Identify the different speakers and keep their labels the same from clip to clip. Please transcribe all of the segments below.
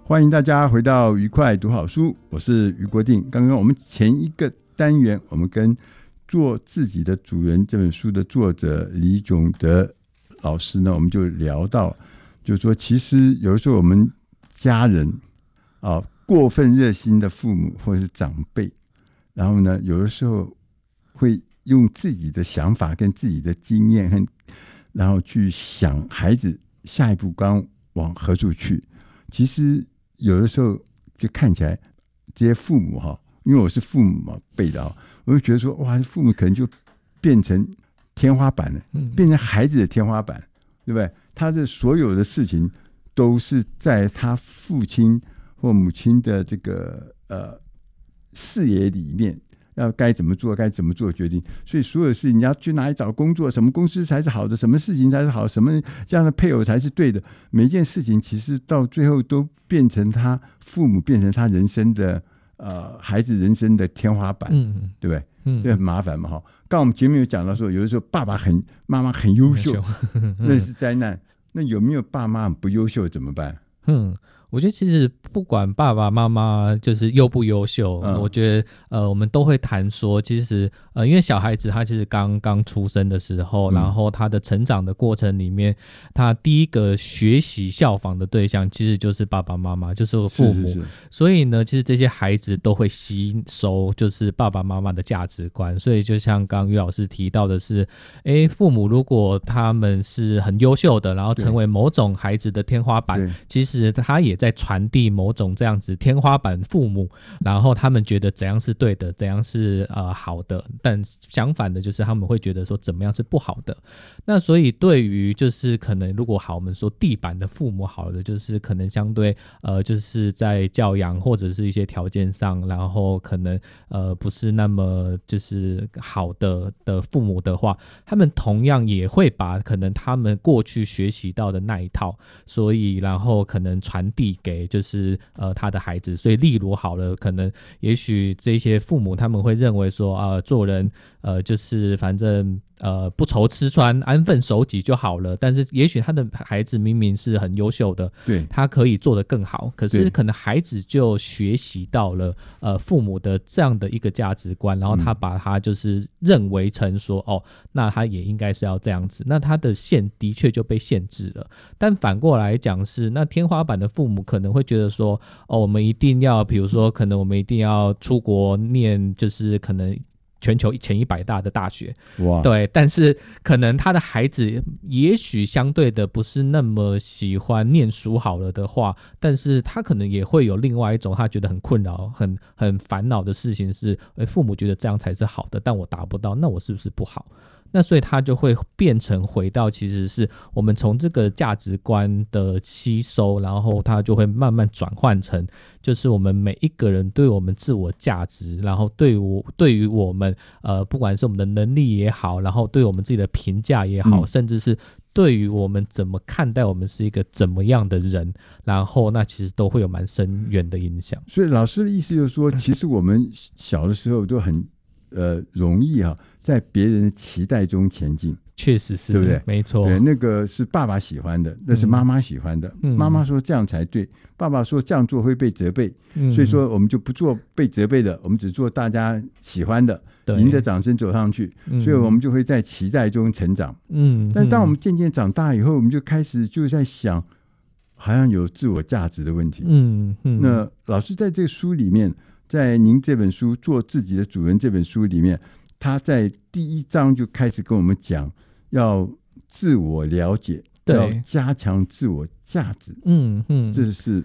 Speaker 1: 欢迎大家回到愉快读好书，我是余国定。刚刚我们前一个单元，我们跟做自己的主人这本书的作者李炯德老师呢，我们就聊到，就是说，其实有的时候我们家人过分热心的父母或者是长辈，然后呢，有的时候会用自己的想法跟自己的经验然后去想孩子下一步刚往何处去。其实有的时候就看起来这些父母因为我是父母嘛辈的我就觉得说，哇，父母可能就变成天花板了，变成孩子的天花板，对不对？他的所有的事情都是在他父亲或母亲的这个视野里面，要该怎么做决定。所以所有的事情你要去哪里找工作，什么公司才是好的，什么事情才是好的，什么这样的配偶才是对的，每一件事情其实到最后都变成他父母变成他人生的孩子人生的天花板，对不对？这很麻烦嘛刚我们前面有讲到说，有的时候妈妈很优秀，那是灾难。那有没有爸妈不优秀怎么办？
Speaker 2: 我觉得其实不管爸爸妈妈就是优不优秀，我觉得我们都会谈说，其实因为小孩子他其实刚刚出生的时候，然后他的成长的过程里面，他第一个学习效仿的对象其实就是爸爸妈妈，就是父母。是。所以呢，其实这些孩子都会吸收就是爸爸妈妈的价值观。所以就像刚刚于老师提到的是，父母如果他们是很优秀的，然后成为某种孩子的天花板，其实他也在传递某种这样子天花板父母，然后他们觉得怎样是对的，怎样是好的，但相反的就是他们会觉得说怎么样是不好的。那所以对于就是可能如果我们说地板的父母好了，就是可能相对就是在教养或者是一些条件上，然后可能不是那么就是好的父母的话，他们同样也会把可能他们过去学习到的那一套，所以然后可能传递给就是他的孩子。所以例如好了，可能也许这些父母他们会认为说做人就是反正不愁吃穿安分守己就好了，但是也许他的孩子明明是很优秀的，对，他可以做得更好，可是可能孩子就学习到了父母的这样的一个价值观，然后他把他就是认为成说那他也应该是要这样子，那他的线的确就被限制了。但反过来讲是，那天花板的父母可能会觉得说我们一定要比如说可能我们一定要出国念就是可能全球前100大的大学，对，但是可能他的孩子也许相对的不是那么喜欢念书好了的话，但是他可能也会有另外一种他觉得很困扰很烦恼的事情是父母觉得这样才是好的，但我达不到，那我是不是不好？那所以他就会变成回到其实是我们从这个价值观的吸收，然后他就会慢慢转换成就是我们每一个人对我们自我价值，然后对于我们不管是我们的能力也好，然后对我们自己的评价也好，甚至是对于我们怎么看待我们是一个怎么样的人，然后那其实都会有蛮深远的影响。
Speaker 1: 所以老师的意思就是说，其实我们小的时候都很容易在别人的期待中前进，
Speaker 2: 确实是，
Speaker 1: 对不对？
Speaker 2: 没错，
Speaker 1: 对，那个是爸爸喜欢的，那是妈妈喜欢的。妈妈说这样才对，爸爸说这样做会被责备，所以说我们就不做被责备的，我们只做大家喜欢的，迎着掌声走上去。所以我们就会在期待中成长。但当我们渐渐长大以后，我们就开始就在想，好像有自我价值的问题。那老师在这个书里面，在您这本书《做自己的主人》这本书里面，他在第1章就开始跟我们讲，要自我了解，要加强自我价值。这是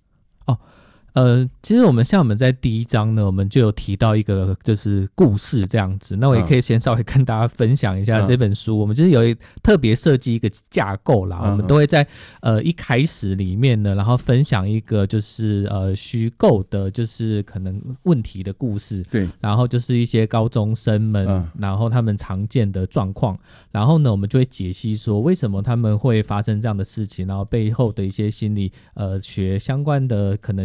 Speaker 2: 其实我们在第1章呢，我们就有提到一个就是故事这样子，那我也可以先稍微跟大家分享一下这本书。我们就是有特别设计一个架构啦，我们都会在一开始里面呢，然后分享一个就是虚构的就是可能问题的故事，对，然后就是一些高中生们然后他们常见的状况，然后呢我们就会解析说为什么他们会发生这样的事情，然后背后的一些心理学相关的可能解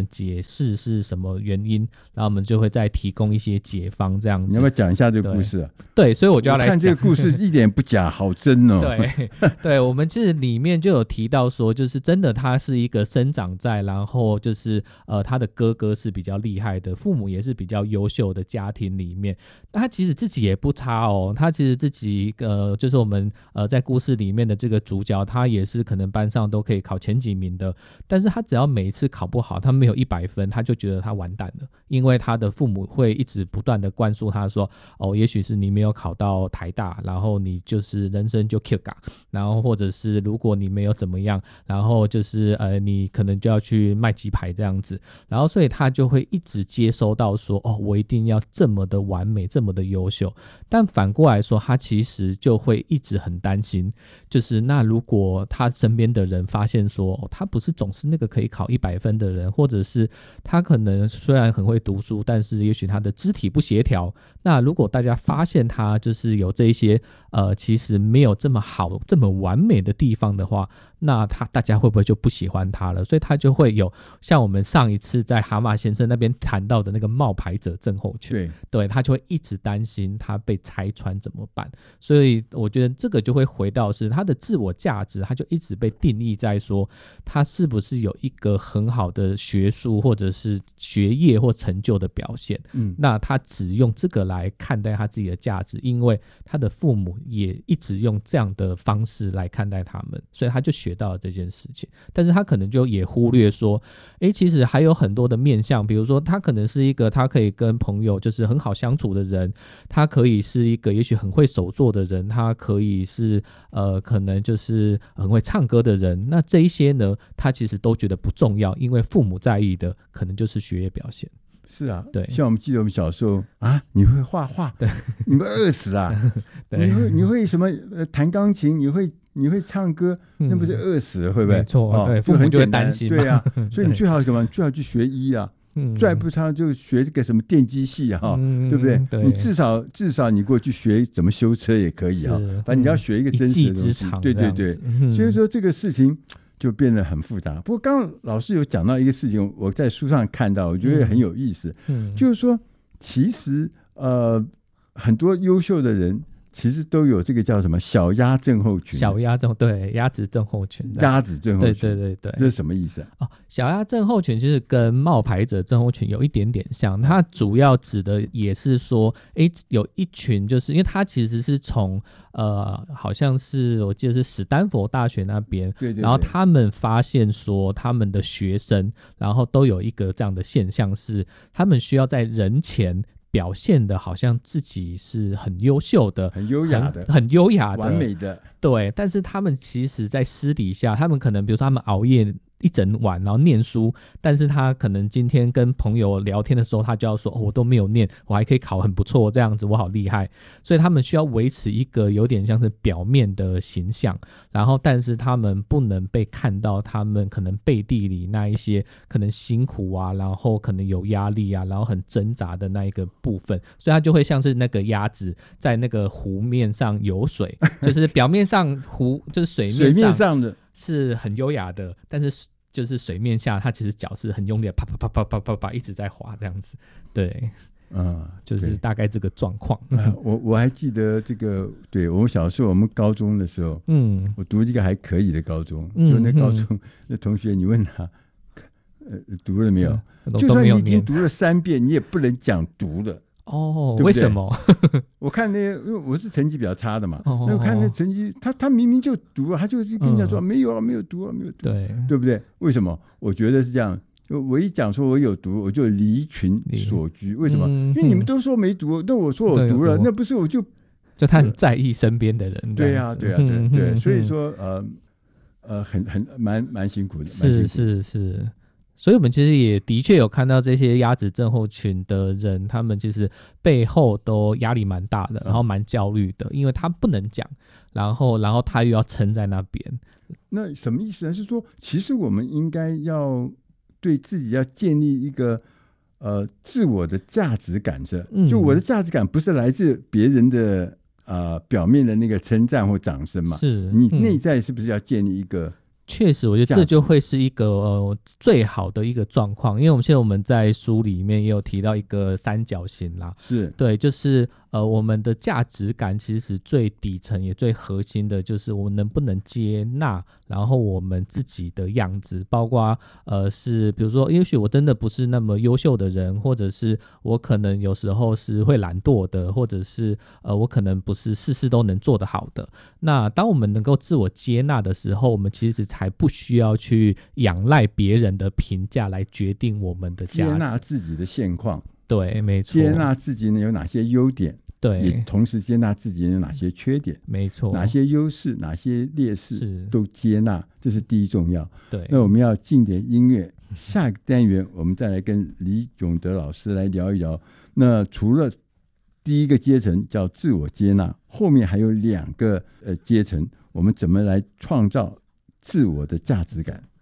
Speaker 2: 释是什么原因，然后我们就会再提供一些解方这样子。
Speaker 1: 你要不要讲一下这个故事啊？
Speaker 2: 对，所以我就要来讲。
Speaker 1: 看这个故事一点不假，好真哦。
Speaker 2: 对，我们其实里面就有提到说，就是真的他是一个生长在，然后就是他的哥哥是比较厉害的，父母也是比较优秀的家庭里面，他其实自己也不差哦，他其实自己就是我们在故事里面的这个主角，他也是可能班上都可以考前几名的，但是他只要每一次考不好，他没有100分，他就觉得他完蛋了，因为他的父母会一直不断的灌输他说，也许是你没有考到台大，然后你就是人生就 Q 嘎，然后或者是如果你没有怎么样，然后就是你可能就要去卖鸡排这样子，然后所以他就会一直接收到说，我一定要这么的完美，这么的优秀，但反过来说，他其实就会一直很担心，就是那如果他身边的人发现说，他不是总是那个可以考100分的人，或者是他可能虽然很会读书，但是也许他的肢体不协调，那如果大家发现他就是有这一些其实没有这么好这么完美的地方的话，那大家会不会就不喜欢他了？所以他就会有像我们上一次在蛤蟆先生那边谈到的那个冒牌者症候群，对，他就会一直担心他被拆穿怎么办。所以我觉得这个就会回到是他的自我价值，他就一直被定义在说他是不是有一个很好的学术或者是学业或成就的表现，那他只用这个来看待他自己的价值，因为他的父母也一直用这样的方式来看待他们，所以他就学到了这件事情。但是他可能就也忽略说，其实还有很多的面向，比如说他可能是一个他可以跟朋友就是很好相处的人，他可以是一个也许很会手作的人，他可以是可能就是很会唱歌的人，那这一些呢他其实都觉得不重要，因为父母在意的可能就是学业表现。
Speaker 1: 是啊，
Speaker 2: 对，
Speaker 1: 像我们记得我们小时候啊，你会画画，对，你们饿死啊！对，你会什么弹钢琴，你会唱歌，那不是饿死会不会？
Speaker 2: 没错，对，父母就会担心嘛。
Speaker 1: 对啊，所以你最好什么？最好去学医啊，再不差就学这个什么电机系啊，对不对？你至少你过去学怎么修车也可以啊，反正你要学一个真实的东西。对对对，所以说这个事情就变得很复杂。不过刚刚老师有讲到一个事情，我在书上看到，我觉得很有意思，就是说其实很多优秀的人其实都有这个叫什么小鸭症候群。小鸭症，
Speaker 2: 对，鸭子症候群。
Speaker 1: 鸭子症候群，
Speaker 2: 对，
Speaker 1: 这是什么意思啊？
Speaker 2: 小鸭症候群其实跟冒牌者症候群有一点点像，它主要指的也是说，有一群就是因为它其实是从好像是我记得是史丹佛大学那边，对，然后他们发现说他们的学生，然后都有一个这样的现象是，他们需要在人前表现的好像自己是很优秀的、
Speaker 1: 很优雅的、
Speaker 2: 很优雅的、
Speaker 1: 完美的，
Speaker 2: 对。但是他们其实在私底下，他们可能比如说他们熬夜一整晚然后念书，但是他可能今天跟朋友聊天的时候，他就要说，我都没有念，我还可以考很不错这样子，我好厉害。所以他们需要维持一个有点像是表面的形象，然后但是他们不能被看到他们可能背地里那一些可能辛苦啊，然后可能有压力啊，然后很挣扎的那一个部分。所以他就会像是那个鸭子在那个湖面上游水，就是表面上湖就是水面上的是很优雅的，但是就是水面下他其实脚是很用力的啪啪啪啪啪啪啪一直在滑这样子。对，就是大概这个状况。
Speaker 1: 我还记得这个，对，我小时候我们高中的时候，我读一个还可以的高中，就那高中那同学，你问他读了没有，就算你已经读了3遍，你也不能讲读了。对对，
Speaker 2: 为什么？
Speaker 1: 我看因为我是成绩比较差的嘛，那我看那成绩，他明明就读了，他就跟你讲说没有啊，没有读啊，没有读，对不对？为什么？我觉得是这样。我一讲说我有读，我就离群所居。为什么？因为你们都说没读，那我说我读了，那不是我就
Speaker 2: 他很在意身边的人。
Speaker 1: 对呀，对呀，对，所以说蛮辛苦的。
Speaker 2: 是。所以我们其实也的确有看到这些鸭子症候群的人，他们其实背后都压力蛮大的，然后蛮焦虑的，因为他不能讲，然后他又要撑在那边。
Speaker 1: 那什么意思呢？是说其实我们应该要对自己要建立一个自我的价值感，就我的价值感不是来自别人的表面的那个称赞或掌声嘛？是你内在是不是要建立一个
Speaker 2: 确实，我觉得这就会是一个最好的一个状况，因为现在我们在书里面也有提到一个三角形啦，
Speaker 1: 是
Speaker 2: 对，就是我们的价值感其实最底层也最核心的就是我们能不能接纳，然后我们自己的样子，包括是比如说，也许我真的不是那么优秀的人，或者是我可能有时候是会懒惰的，或者是我可能不是事事都能做得好的。那当我们能够自我接纳的时候，我们其实才不需要去仰赖别人的评价来决定我们的价值，
Speaker 1: 接纳自己的现况，
Speaker 2: 对，没错，
Speaker 1: 接纳自己有哪些优点，
Speaker 2: 对，
Speaker 1: 也同时接纳自己有哪些缺点，
Speaker 2: 没错，
Speaker 1: 哪些优势哪些劣势都接纳，这是第一重要。
Speaker 2: 对，
Speaker 1: 那我们要进点音乐，下个单元我们再来跟李炯德老师来聊一聊，那除了第一个阶层叫自我接纳，后面还有2个阶层，我们怎么来创造自我的价值感。